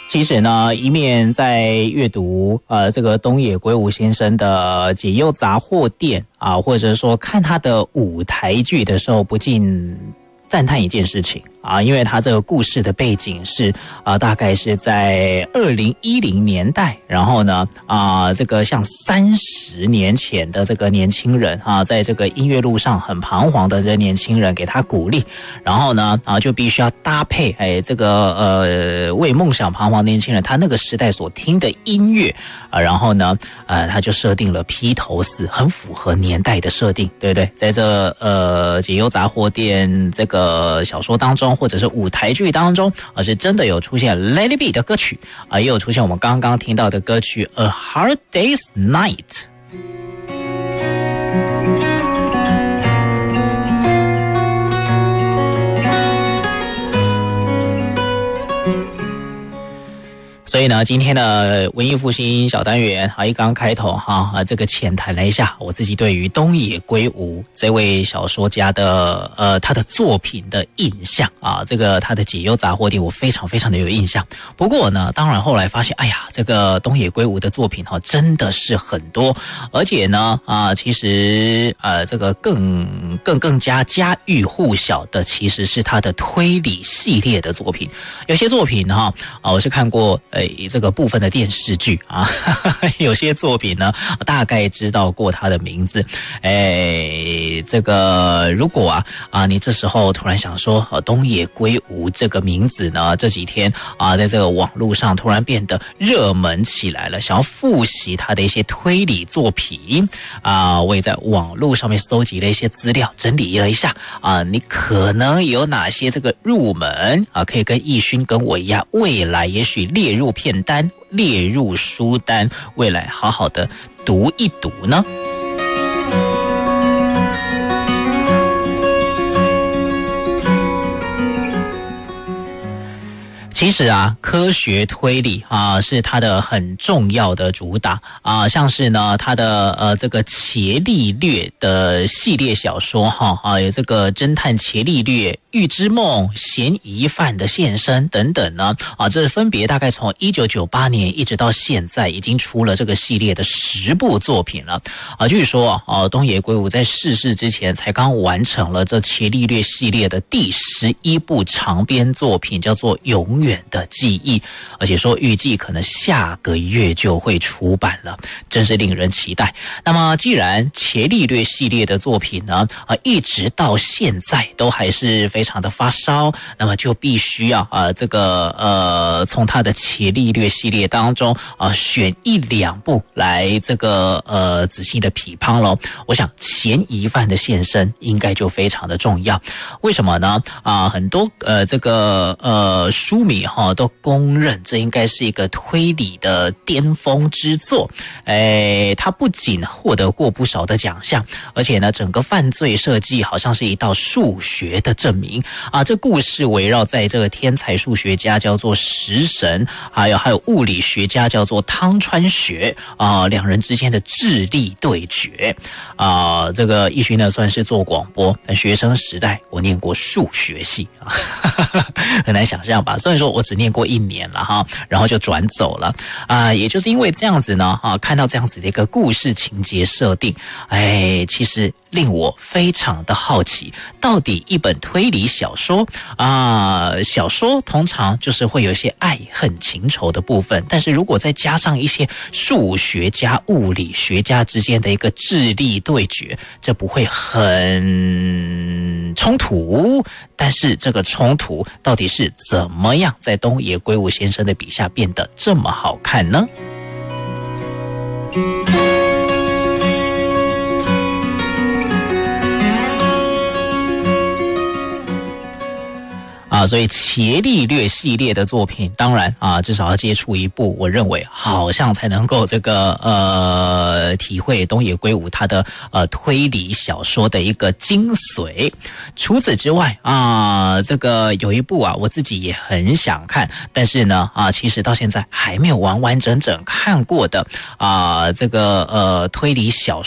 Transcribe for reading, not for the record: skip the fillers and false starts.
其实呢，一面在阅读这个东野圭吾先生的解忧杂货店啊，或者说看他的舞台剧的时候，不禁赞叹一件事情啊，因为他这个故事的背景是大概是在2010年代，然后呢这个像30年前的这个年轻人在这个音乐路上很彷徨的这个年轻人给他鼓励，然后呢就必须要搭配这个为梦想彷徨的年轻人他那个时代所听的音乐然后呢他就设定了披头四，很符合年代的设定，对不对？在这解忧杂货店这个小说当中，或者是舞台剧当中是真的有出现 Let It Be 的歌曲也有出现我们刚刚听到的歌曲 A Hard Day's Night。所以呢，今天的文艺复兴小单元一刚开头这个浅谈了一下我自己对于东野圭吾这位小说家的他的作品的印象这个他的解忧杂货店我非常非常的有印象。不过呢，当然后来发现，哎呀，这个东野圭吾的作品真的是很多，而且呢其实这个更加家喻户晓的其实是他的推理系列的作品。有些作品我是看过这个部分的电视剧有些作品呢大概知道过他的名字。这个如果你这时候突然想说东野圭吾这个名字呢这几天在这个网络上突然变得热门起来了，想要复习他的一些推理作品我也在网络上面搜集了一些资料，整理了一下你可能有哪些这个入门可以跟奕勋跟我一样，未来也许列入片单，列入书单，未来好好的读一读呢。其实科学推理是它的很重要的主打像是呢它的这个伽利略的系列小说有这个侦探伽利略、预知梦、嫌疑犯的现身等等呢这分别大概从1998年一直到现在已经出了这个系列的10部作品了据说东野圭吾在逝世之前才刚完成了这伽利略系列的第11部长篇作品，叫做永远的记忆，而且说预计可能下个月就会出版了，真是令人期待。那么既然伽利略系列的作品呢一直到现在都还是非常的发烧，那么就必须要这个从他的伽利略系列当中选1-2部来这个仔细的批判咯。我想嫌疑犯的现身应该就非常的重要。为什么呢很多这个书迷都公认这应该是一个推理的巅峰之作。它不仅获得过不少的奖项，而且呢整个犯罪设计好像是一道数学的证明这故事围绕在这个天才数学家叫做石神，还有物理学家叫做汤川学两人之间的智力对决这个奕勋呢算是做广播，但学生时代我念过数学系很难想象吧，虽然说我只念过1年了然后就转走了也就是因为这样子呢看到这样子的一个故事情节设定其实令我非常的好奇，到底一本推理小说小说通常就是会有一些爱恨情仇的部分，但是如果再加上一些数学家、物理学家之间的一个智力对决，这不会很冲突？但是这个冲突到底是怎么样在东野圭吾先生的笔下变得这么好看呢？所以伽利略系列的作品当然至少要接触一部，我认为好像才能够这个体会东野圭吾他的推理小说的一个精髓。除此之外这个有一部我自己也很想看，但是呢其实到现在还没有完完整整看过的这个推理小